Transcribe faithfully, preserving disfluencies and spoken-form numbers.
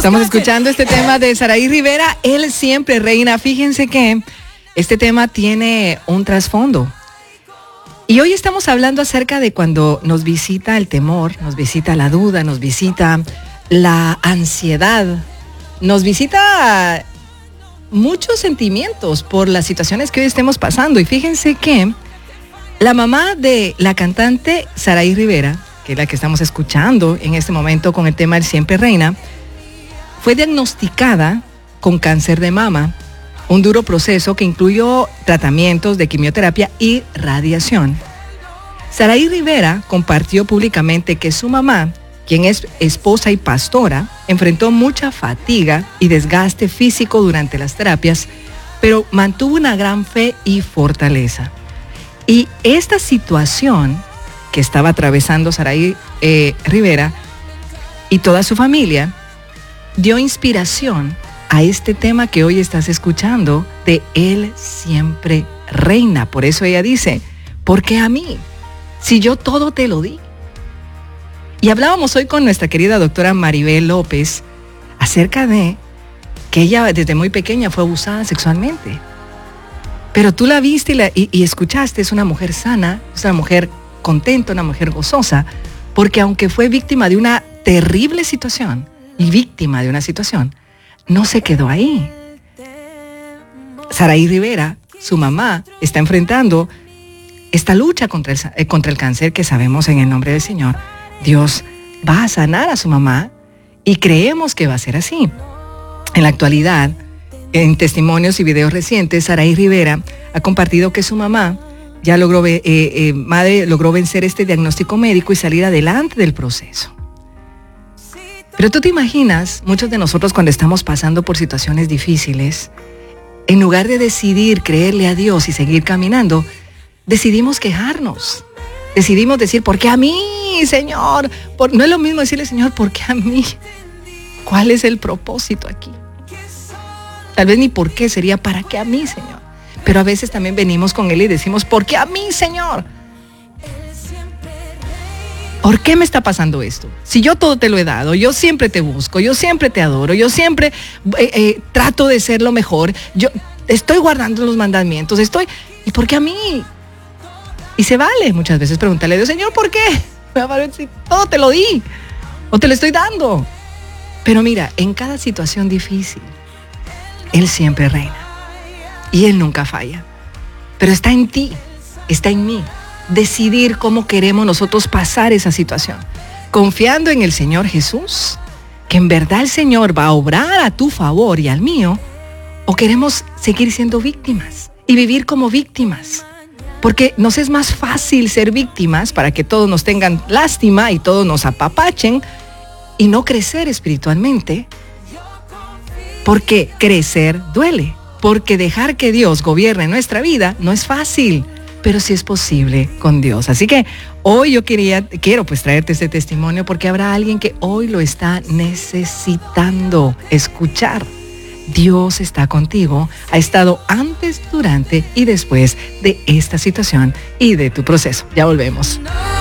Estamos escuchando este tema de Saraí Rivera, Él siempre reina. Fíjense que este tema tiene un trasfondo. Y hoy estamos hablando acerca de cuando nos visita el temor, nos visita la duda, nos visita la ansiedad, nos visita muchos sentimientos por las situaciones que hoy estemos pasando. Y fíjense que la mamá de la cantante Saraí Rivera, que es la que estamos escuchando en este momento con el tema Él siempre reina, fue diagnosticada con cáncer de mama, un duro proceso que incluyó tratamientos de quimioterapia y radiación. Saraí Rivera compartió públicamente que su mamá, quien es esposa y pastora, enfrentó mucha fatiga y desgaste físico durante las terapias, pero mantuvo una gran fe y fortaleza. Y esta situación que estaba atravesando Saraí eh, Rivera y toda su familia dio inspiración a este tema que hoy estás escuchando de Él siempre reina. Por eso ella dice, ¿por qué a mí? Si yo todo te lo di. Y hablábamos hoy con nuestra querida doctora Maribel López acerca de que ella desde muy pequeña fue abusada sexualmente. Pero tú la viste y, la, y, y escuchaste, es una mujer sana, es una mujer contenta, una mujer gozosa, porque aunque fue víctima de una terrible situación, y víctima de una situación, no se quedó ahí. Saraí Rivera, su mamá, está enfrentando esta lucha contra el, eh, contra el cáncer que sabemos en el nombre del Señor. Dios va a sanar a su mamá y creemos que va a ser así. En la actualidad, en testimonios y videos recientes, Saraí Rivera ha compartido que su mamá ya logró, eh, eh, madre logró vencer este diagnóstico médico y salir adelante del proceso. Pero tú te imaginas, muchos de nosotros cuando estamos pasando por situaciones difíciles, en lugar de decidir creerle a Dios y seguir caminando, decidimos quejarnos. Decidimos decir, ¿por qué a mí, Señor? Por... No es lo mismo decirle, Señor, ¿por qué a mí? ¿Cuál es el propósito aquí? Tal vez ni por qué, sería ¿para qué a mí, Señor? Pero a veces también venimos con Él y decimos, ¿por qué a mí, Señor? ¿Por qué me está pasando esto? Si yo todo te lo he dado, yo siempre te busco, yo siempre te adoro, yo siempre eh, eh, trato de ser lo mejor, yo estoy guardando los mandamientos, estoy... ¿Y por qué a mí? Y se vale muchas veces preguntarle a Dios, Señor, ¿por qué? Todo te lo di, o te lo estoy dando. Pero mira, en cada situación difícil, Él siempre reina. Y Él nunca falla. Pero está en ti, está en mí. Decidir cómo queremos nosotros pasar esa situación, confiando en el Señor Jesús, que en verdad el Señor va a obrar a tu favor y al mío, o queremos seguir siendo víctimas y vivir como víctimas, porque nos es más fácil ser víctimas para que todos nos tengan lástima y todos nos apapachen y no crecer espiritualmente, porque crecer duele, porque dejar que Dios gobierne nuestra vida no es fácil, pero sí es posible con Dios. Así que hoy yo quería, quiero pues traerte este testimonio porque habrá alguien que hoy lo está necesitando escuchar. Dios está contigo, ha estado antes, durante y después de esta situación y de tu proceso. Ya volvemos.